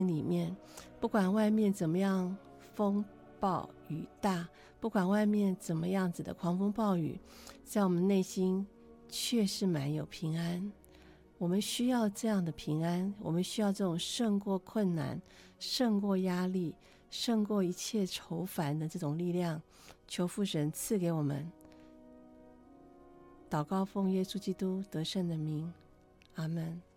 里面，不管外面怎么样风暴雨大，不管外面怎么样子的狂风暴雨，在我们内心却是满有平安。我们需要这样的平安，我们需要这种胜过困难、胜过压力、胜过一切愁烦的这种力量，求父神赐给我们。祷告奉耶稣基督得胜的名，阿们。